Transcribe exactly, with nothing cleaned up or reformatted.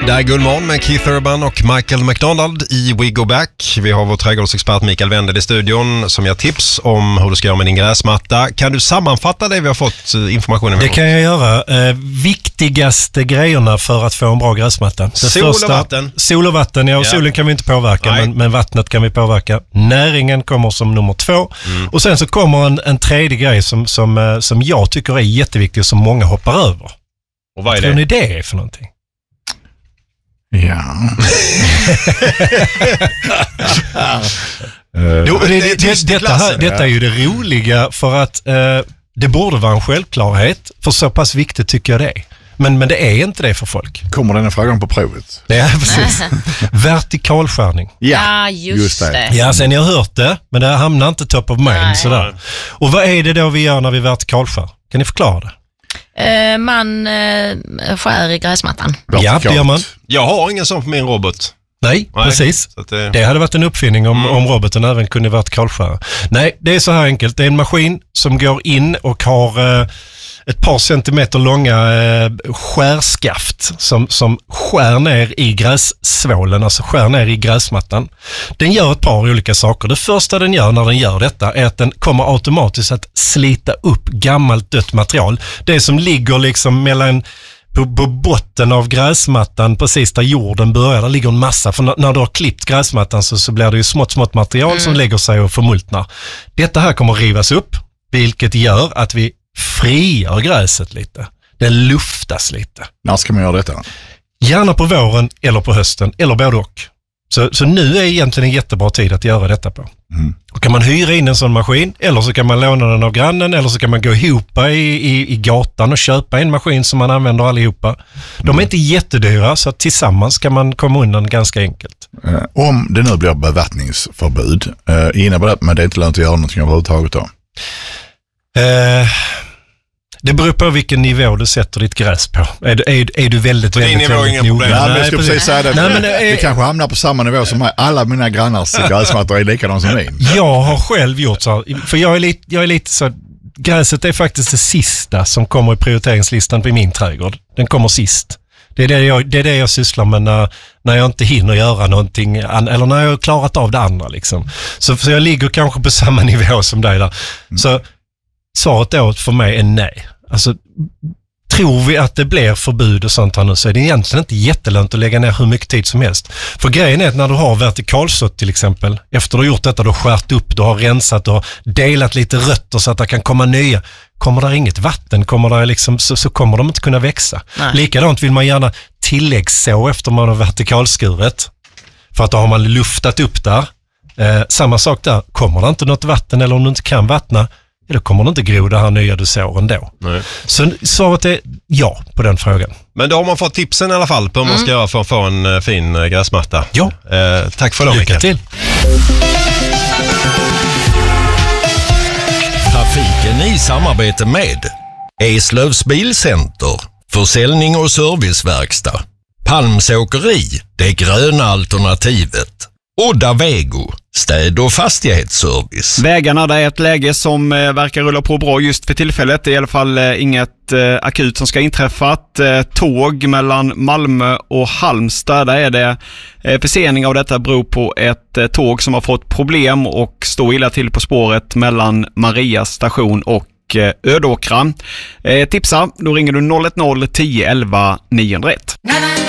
Det är Gullmorgon med Keith Urban och Michael McDonald i We Go Back. Vi har vår trädgårdsexpert Mikael Wendel i studion som ger tips om hur du ska göra med din gräsmatta. Kan du sammanfatta det vi har fått informationen? Det kan jag göra. Eh, viktigaste grejerna för att få en bra gräsmatta. Det sol första, och vatten. Sol och vatten, ja. Och ja. Solen kan vi inte påverka, men, men vattnet kan vi påverka. Näringen kommer som nummer två. Mm. Och sen så kommer en, en tredje grej som, som, som jag tycker är jätteviktig och som många hoppar över. Och vad är Tror det? ni det är för någonting? Ja. Jo, det, det, det, detta, här, detta är ju det roliga för att eh, det borde vara en självklarhet, för så pass viktigt tycker jag det är. Men, men det är inte det för folk. Kommer den här frågan på provet? Ja, precis. Vertikalskärning. Ja, just, just det. det. Ja, sen jag har hört det, men det hamnar inte top of mind. Sådär. Och vad är det då vi gör när vi vertikalskär? Kan ni förklara det? Uh, man uh, skär i gräsmattan. Ja, det gör man. Jag har ingen sån på min robot. Nej, Nej precis. Så det... det hade varit en uppfinning om, mm. om roboten även kunde vertikalskära. Nej, det är så här enkelt. Det är en maskin som går in och har uh, ett par centimeter långa uh, skärskaft som, som skär ner i grässvålen, alltså skär ner i gräsmattan. Den gör ett par olika saker. Det första den gör när den gör detta är att den kommer automatiskt att slita upp gammalt dött material. Det som ligger liksom mellan På, på botten av gräsmattan, precis där jorden börjar, där ligger en massa. För när, när du har klippt gräsmattan så, så blir det ju smått, smått material mm. som lägger sig och förmultnar. Detta här kommer rivas upp, vilket gör att vi frigör gräset lite. Det luftas lite. När ska man göra detta? Gärna på våren eller på hösten, eller både och. Så, så nu är egentligen en jättebra tid att göra detta på. Mm. Och kan man hyra in en sån maskin, eller så kan man låna den av grannen, eller så kan man gå ihop i, i, i gatan och köpa en maskin som man använder allihopa. Mm. De är inte jättedyra, så tillsammans kan man komma undan ganska enkelt. Eh, om det nu blir bevattningsförbud, eh, innebär det men det är inte lönt att göra någonting överhuvudtaget då? Eh... Det beror på vilken nivå du sätter ditt gräs på. Är du, är, är du väldigt, på väldigt, din nivå väldigt noga? Ja, men jag ska precis säga det. Nej, men det är... Vi kanske hamnar på samma nivå som mig. Alla mina grannars gräsmattor är likadana som min. Jag har själv gjort så här, för jag är, lite, jag är lite så, gräset är faktiskt det sista som kommer i prioriteringslistan på min trädgård. Den kommer sist. Det är det jag, det är det jag sysslar med när, när jag inte hinner göra någonting, eller när jag har klarat av det andra. Liksom. Så, så jag ligger kanske på samma nivå som dig där. Mm. Så svaret då för mig är nej. Alltså, tror vi att det blir förbud och sånt här nu, så är det egentligen inte jättelönt att lägga ner hur mycket tid som helst. För grejen är att när du har vertikalsått till exempel, efter du har gjort detta, du har skärt upp, du har rensat, du har delat lite rötter så att det kan komma nya. Kommer där inget vatten, kommer där liksom, så, så kommer de inte kunna växa. Nej. Likadant vill man gärna tilläggsså efter man har vertikalskuret. För att då har man luftat upp där. Eh, samma sak där, kommer det inte något vatten eller om du inte kan vattna, ja, då kommer det inte gro det här nya du sår ändå. Nej. Så svaret är ja på den frågan. Men då har man fått tipsen i alla fall på hur mm. man ska göra för att få en uh, fin uh, gräsmatta. Ja. Uh, tack för det. Lycka till. Trafiken i samarbete med Eslövs Bilcenter, försäljning och serviceverkstad. Palmsåkeri, det gröna alternativet. Odda Vego, städ- och fastighetsservice. Vägarna, det är ett läge som eh, verkar rulla på bra just för tillfället. Det är i alla fall eh, inget eh, akut som ska inträffa. Eh, tåg mellan Malmö och Halmstad, där är det eh, försening av detta beror på ett eh, tåg som har fått problem och står illa till på spåret mellan Marias station och eh, Ödåkra. Eh, tipsa, då ringer du noll ett noll tio elva nio noll ett.